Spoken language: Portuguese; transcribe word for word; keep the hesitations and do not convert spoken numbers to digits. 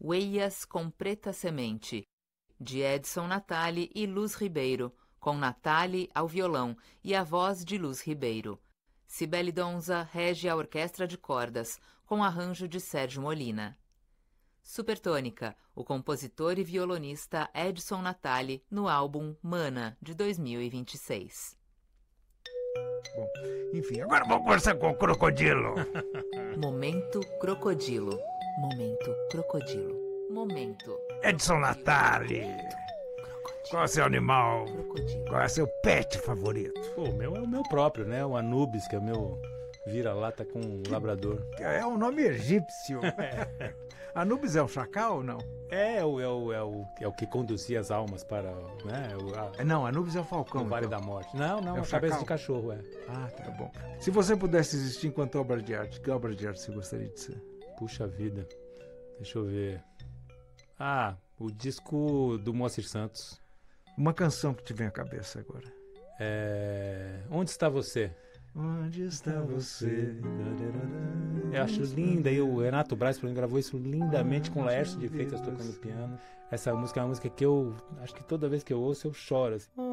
Huellas com Preta Semente, de Edson Natali e Luz Ribeiro, com Natali ao violão e a voz de Luz Ribeiro. Cibele Donza rege a orquestra de cordas, com arranjo de Sérgio Molina. Supertônica, o compositor e violonista Edson Natali, no álbum Mana, de dois mil e vinte e seis. Bom, enfim, agora vamos conversar com o Crocodilo. Momento Crocodilo. Momento Crocodilo. Momento. Edson Natali. Qual é o seu animal? Crocodilo. Qual é o seu pet favorito? Pô, o meu é o meu próprio, né? O Anubis, que é o meu vira-lata com um labrador. É um nome egípcio. Anubis é o chacal ou não? É, é, o, é, o, é, o, é o que conduzia as almas para, né, o, a, Não, Anubis é o falcão. o Vale então. da Morte. Não, não, É é o a cabeça chacal? de cachorro, é. Ah, tá bom. Se você pudesse existir enquanto obra de arte, que obra de arte você gostaria de ser? Puxa vida. Deixa eu ver. Ah, o disco do Moacir Santos. Uma canção que te vem à cabeça agora. É... Onde está você? Onde está você? Eu acho linda, e o Renato Braz pra mim, gravou isso lindamente com o Laércio de Freitas tocando piano. Essa música é uma música que eu acho que toda vez que eu ouço eu choro assim.